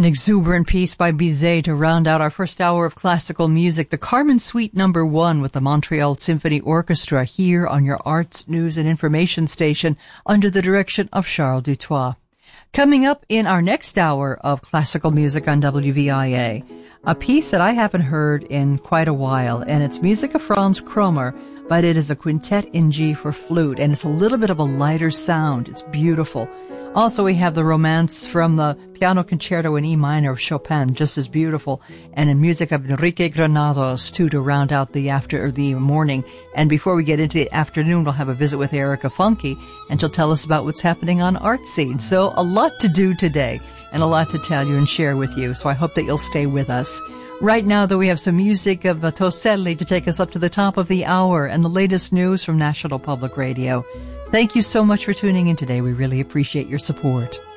An exuberant piece by Bizet to round out our first hour of classical music, the Carmen Suite No. 1 with the Montreal Symphony Orchestra here on your arts, news, and information station under the direction of Charles Dutoit. Coming up in our next hour of classical music on WVIA, a piece that I haven't heard in quite a while, and it's music of Franz Kromer, but it is a quintet in G for flute, and it's a little bit of a lighter sound. It's beautiful. Also, we have the romance from the Piano Concerto in E minor of Chopin, just as beautiful, and in music of Enrique Granados, too, to round out the morning. And before we get into the afternoon, we'll have a visit with Erica Funke, and she'll tell us about what's happening on Art Scene. So a lot to do today, and a lot to tell you and share with you, so I hope that you'll stay with us. Right now, though, we have some music of Toselli to take us up to the top of the hour, and the latest news from National Public Radio. Thank you so much for tuning in today. We really appreciate your support.